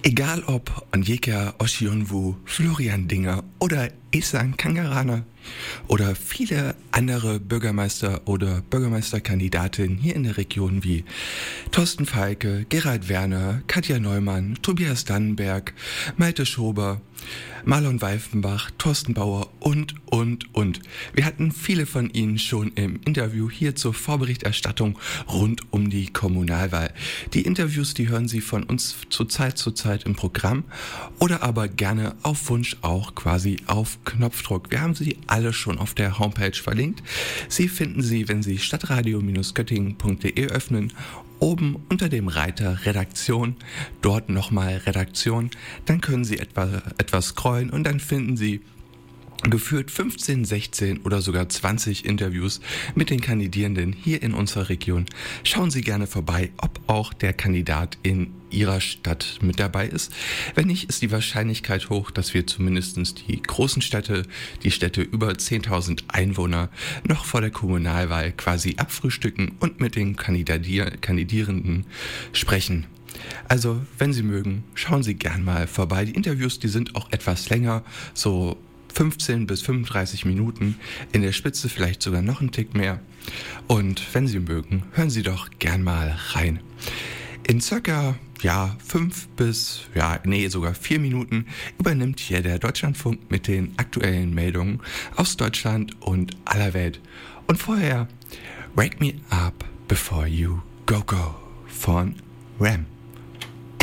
Egal ob Onyeka Oshionwu, Florian Dinger oder Ehsan Kangarana oder viele andere Bürgermeister oder Bürgermeisterkandidatinnen hier in der Region wie Thorsten Falke, Gerald Werner, Katja Neumann, Tobias Dannenberg, Malte Schober, Marlon Weifenbach, Thorsten Bauer und. Wir hatten viele von Ihnen schon im Interview hier zur Vorberichterstattung rund um die Kommunalwahl. Die Interviews, die hören Sie von uns zu Zeit im Programm oder aber gerne auf Wunsch auch quasi auf Knopfdruck. Wir haben sie alle schon auf der Homepage verlinkt. Sie finden sie, wenn Sie stadtradio-göttingen.de öffnen, oben unter dem Reiter Redaktion, dort nochmal Redaktion, dann können Sie etwas scrollen und dann finden Sie geführt 15, 16 oder sogar 20 Interviews mit den Kandidierenden hier in unserer Region. Schauen Sie gerne vorbei, ob auch der Kandidat in Ihrer Stadt mit dabei ist. Wenn nicht, ist die Wahrscheinlichkeit hoch, dass wir zumindest die großen Städte, die Städte über 10.000 Einwohner, noch vor der Kommunalwahl quasi abfrühstücken und mit den Kandidierenden sprechen. Also, wenn Sie mögen, schauen Sie gern mal vorbei. Die Interviews, die sind auch etwas länger, so 15 bis 35 Minuten, in der Spitze vielleicht sogar noch einen Tick mehr. Und wenn Sie mögen, hören Sie doch gern mal rein. In circa 4 Minuten übernimmt hier der Deutschlandfunk mit den aktuellen Meldungen aus Deutschland und aller Welt. Und vorher Wake Me Up Before You Go Go von Ram.